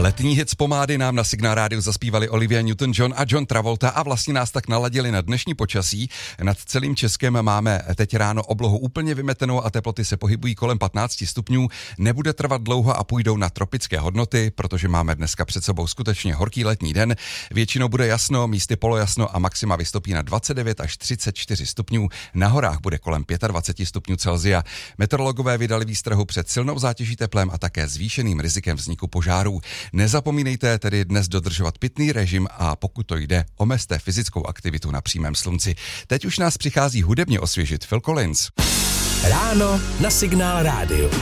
Letní hit z pomády nám na Signál rádiu zaspívali Olivia Newton-John a John Travolta a vlastně nás tak naladili na dnešní počasí. Nad celým Českem máme teď ráno oblohu úplně vymetenou a teploty se pohybují kolem 15 stupňů. Nebude trvat dlouho a půjdou na tropické hodnoty, protože máme dneska před sebou skutečně horký letní den. Většinou bude jasno, místy polojasno a maxima vystupí na 29 až 34 stupňů. Na horách bude kolem 25 stupňů Celsia. Meteorologové vydali výstrahu před silnou zátěží teplem a také zvýšeným rizikem vzniku požárů. Nezapomínejte tedy dnes dodržovat pitný režim a pokud to jde, omezte fyzickou aktivitu na přímém slunci. Teď už nás přichází hudebně osvěžit Phil Collins. Ráno na Signál rádiu.